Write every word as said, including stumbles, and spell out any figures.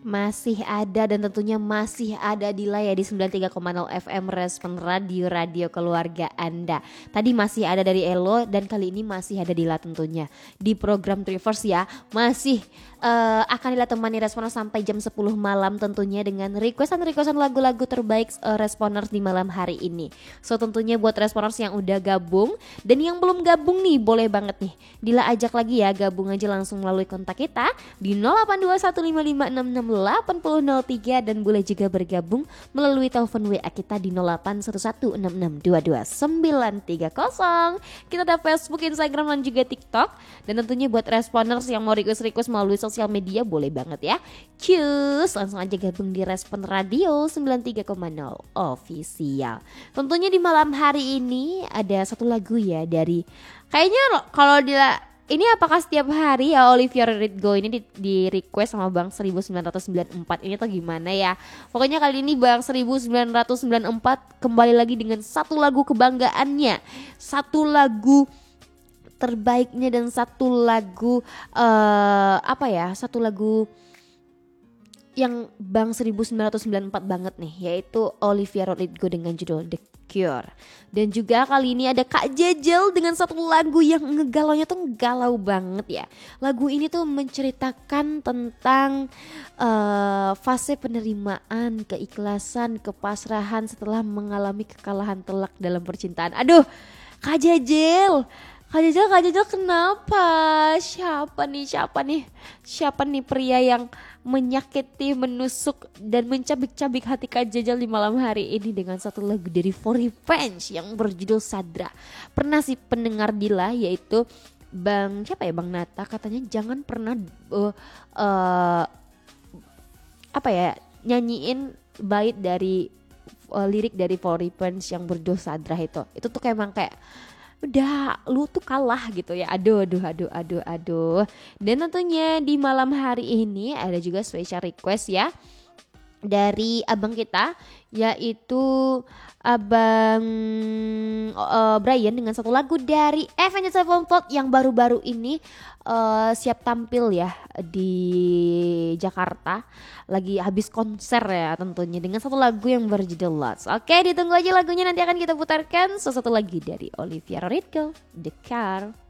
Masih ada dan tentunya masih ada Dila ya di sembilan puluh tiga koma nol F M Respon Radio-radio keluarga Anda. Tadi masih ada dari Elo dan kali ini masih ada Dila tentunya. Di program Trivers ya masih uh, akan Dila temani Responers sampai jam sepuluh malam tentunya dengan requestan-requestan lagu-lagu terbaik uh, Responers di malam hari ini. So tentunya buat Responers yang udah gabung dan yang belum gabung nih boleh banget nih Dila ajak lagi ya, gabung aja langsung melalui kontak kita di nol delapan dua satu lima lima enam enam delapan nol nol tiga dan boleh juga bergabung melalui telepon W A kita di nol delapan satu satu enam enam dua dua sembilan tiga nol. Kita ada Facebook, Instagram dan juga TikTok. Dan tentunya buat Responers yang mau request-request melalui sosial media boleh banget ya. Cus, langsung aja gabung di Respon Radio sembilan puluh tiga koma nol Official. Tentunya di malam hari ini ada satu lagu ya dari kayaknya kalau di ini apakah setiap hari ya Olivia Rodrigo ini di, di request sama Bang seribu sembilan ratus sembilan puluh empat ini atau gimana ya. Pokoknya kali ini Bang seribu sembilan ratus sembilan puluh empat kembali lagi dengan satu lagu kebanggaannya, satu lagu terbaiknya dan satu lagu uh, apa ya, satu lagu yang Bang seribu sembilan ratus sembilan puluh empat banget nih, yaitu Olivia Rodrigo dengan judul The Cure. Dan juga kali ini ada Kak Jejel dengan satu lagu yang ngegalaunya tuh galau banget ya. Lagu ini tuh menceritakan tentang uh, fase penerimaan, keikhlasan, kepasrahan setelah mengalami kekalahan telak dalam percintaan. Aduh, Kak Jejel Kak Jejel, Kak Jejel kenapa? Siapa nih, siapa nih, siapa nih pria yang menyakiti, menusuk dan mencabik-cabik hati Kak Jejel di malam hari ini dengan satu lagu dari For Revenge yang berjudul Sadra. Pernah sih pendengar Dila yaitu Bang siapa ya, Bang Nata katanya jangan pernah uh, uh, apa ya nyanyiin bait dari uh, lirik dari For Revenge yang berjudul Sadra itu. Itu tuh kayak emang kayak udah lu tuh kalah gitu ya. Aduh aduh aduh aduh aduh. Dan tentunya di malam hari ini ada juga special request ya dari abang kita, yaitu Abang uh, Brian dengan satu lagu dari Avenged Sevenfold yang baru-baru ini uh, siap tampil ya di Jakarta, lagi habis konser ya tentunya dengan satu lagu yang berjudul Lost. Oke, ditunggu aja lagunya, nanti akan kita putarkan sesuatu lagi dari Olivia Rodrigo, The Car.